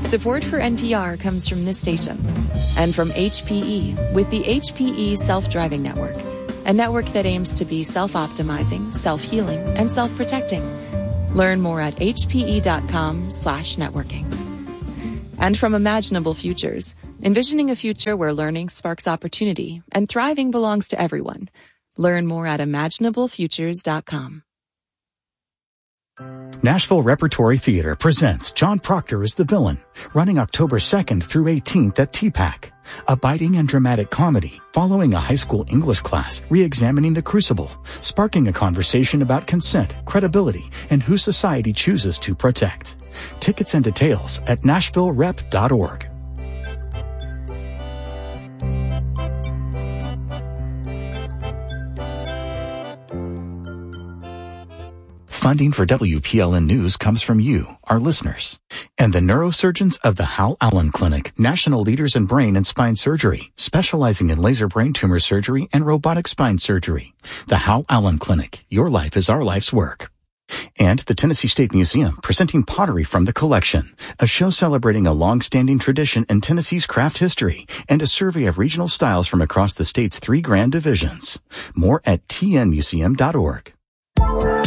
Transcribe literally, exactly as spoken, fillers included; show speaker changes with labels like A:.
A: Support for N P R comes from this station and from H P E with the H P E Self-Driving Network, a network that aims to be self-optimizing, self-healing, and self-protecting. Learn more at hpe.com slash networking. And from Imaginable Futures, envisioning a future where learning sparks opportunity and thriving belongs to everyone. Learn more at imaginable futures dot com.
B: Nashville Repertory Theater presents John Proctor as the Villain, running October second through eighteenth at T PAC. A biting and dramatic comedy following a high school English class re-examining the crucible, sparking a conversation about consent, credibility, and who society chooses to protect. Tickets and details at nashville rep dot org. Funding for W P L N News comes from you, our listeners, and the neurosurgeons of the Hal Allen Clinic, national leaders in brain and spine surgery, specializing in laser brain tumor surgery and robotic spine surgery. The Hal Allen Clinic, your life is our life's work. And the Tennessee State Museum, presenting Pottery from the Collection, a show celebrating a long-standing tradition in Tennessee's craft history and a survey of regional styles from across the state's three grand divisions. More at T N museum dot org.